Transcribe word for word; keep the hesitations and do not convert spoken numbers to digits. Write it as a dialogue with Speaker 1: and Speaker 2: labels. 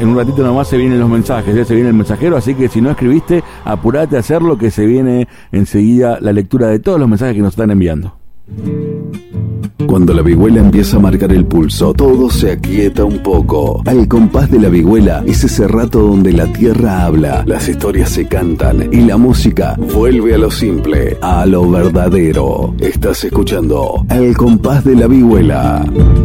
Speaker 1: en un ratito nomás se vienen los mensajes, ¿eh? Se viene el mensajero, así que si no escribiste, apurate a hacerlo, que se viene enseguida la lectura de todos los mensajes que nos están enviando.
Speaker 2: Cuando la vihuela empieza a marcar el pulso, todo se aquieta un poco. Al compás de la vihuela es ese rato donde la tierra habla, las historias se cantan y la música vuelve a lo simple, a lo verdadero. Estás escuchando Al compás de la vihuela.